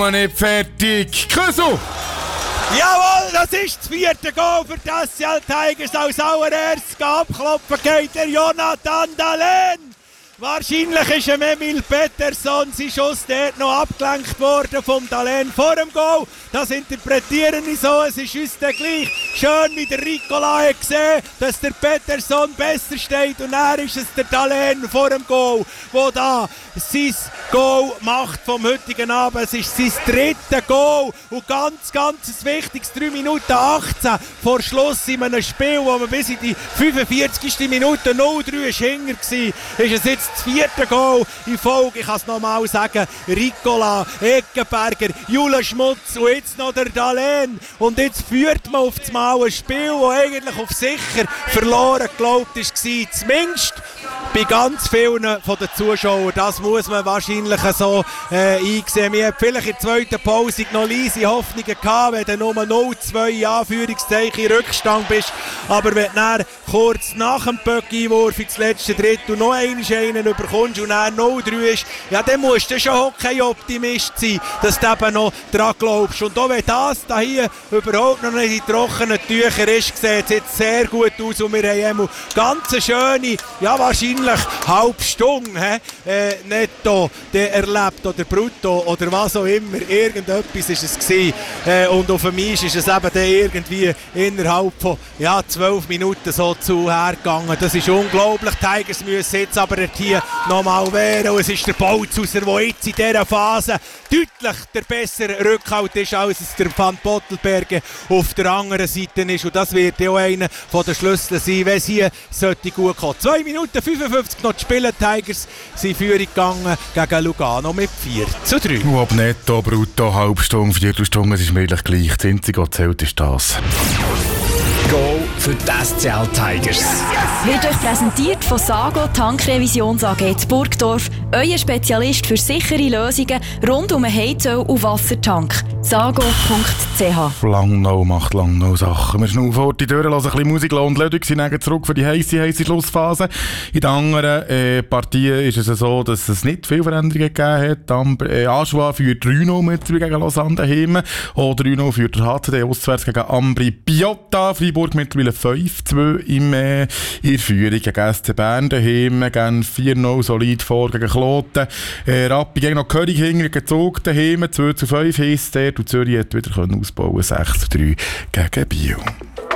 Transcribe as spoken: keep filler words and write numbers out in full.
Nicht fertig. Küssel! Jawohl, das ist das vierte Goal für die S C L Tigers. Als allererstes abklopfen geht der Jonathan Dahlén. Wahrscheinlich ist ein Emil Pettersson sein Schuss dort noch abgelenkt worden vom Dahlén vor dem Goal. Das interpretieren ich so, es ist uns dann gleich. Schön, wie der Ricola hat gesehen, dass der Pettersson besser steht und er ist es der Dahlén vor dem Goal, der da sein Goal macht vom heutigen Abend. Es ist sein drittes Goal und ganz, ganz wichtiges drei Minuten achtzehn vor Schluss in einem Spiel, wo man bis in die fünfundvierzigste Minute null drei hinter war, ist es jetzt das vierte Goal in Folge. Ich kann es nochmal sagen, Ricola, Eckenberger, Jule Schmutz und jetzt noch der Dahlén. Und jetzt führt man auf das Mal ein Spiel, das eigentlich auf sicher verloren geglaubt war. Zumindest bei ganz vielen von den Zuschauern. Das muss man wahrscheinlich so äh, einsehen. Wir hatten vielleicht in der zweiten Pause noch leise Hoffnungen gehabt, wenn du nur null zwei Anführungszeichen in Rückstand bist. Aber wenn du dann kurz nach dem Böcki-Einwurf ins letzte Drittel noch einen einen überkommst und dann null drei ist, ja, dann musst du schon Hockey-Optimist sein, dass du eben noch dran glaubst. Und auch wenn das hier überhaupt noch nicht in trockenen Tüchern ist, sieht es jetzt sehr gut aus und wir haben ganz eine schöne, ja wahrscheinlich halbe Stunde äh, netto erlebt oder brutto oder was auch immer, irgendetwas ist es gewesen. Äh, und auf dem Eis ist es eben dann irgendwie innerhalb von ja, zwölf Minuten so zu hergegangen. Das ist unglaublich. Die Tigers müssen jetzt aber hier nochmal wehren und es ist der Bolzhauser, der jetzt in dieser Phase deutlich der bessere Rückhalt ist, als es der Van Pottelberge auf der anderen Seite ist und das wird ja auch einer der Schlüssel sein, wenn es hier sollte gut kommen. zwei Minuten fünfundfünfzig noch zu spielen, die Tigers sind in Führung gegangen gegen Lugano mit vier zu drei. Und ob netto, brutto, Halbstunde, Viertelstunde, es ist mir gleich gleich. Das Einzige, was zählt, ist das. Goal für die S C L Tigers. Wird euch präsentiert von Sago Tankrevisions A G zu Burgdorf, euer Spezialist für sichere Lösungen rund um einen Heizöl- und Wassertank. sago punkt c h. Langnau macht Langnau Sachen. Wir schnaufen vor die Türen, lassen ein bisschen Musik und Lödung, sind dann zurück für die heisse, heisse Schlussphase. In den anderen äh, Partien ist es so, dass es nicht viele Veränderungen gegeben hat. Am, äh, Aschua führt drei null mit gegen Lausanne daheim. Auch drei null führt der H C D auswärts gegen Ambri Piotta. Freiburg mittlerweile fünf zwei im, äh, in Führung gegen S C Bern daheim. Gegen vier null solid vor gegen Kloten. Äh, Rappi gegen noch König hinten gegen Zug daheim. zwei zu fünf heisst der. Und Zürich hat wieder ausbauen sechs zu drei gegen Biel.